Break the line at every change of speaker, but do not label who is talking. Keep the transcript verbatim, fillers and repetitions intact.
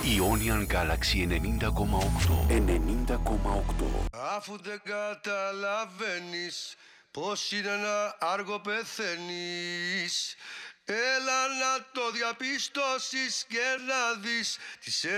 Ionian Galaxy ενενήντα κόμμα οκτώ. ενενήντα κόμμα οκτώ.
Αφού δεν καταλαβαίνεις πως είναι να άργο πεθαίνεις, έλα να το διαπιστώσεις και να δεις τις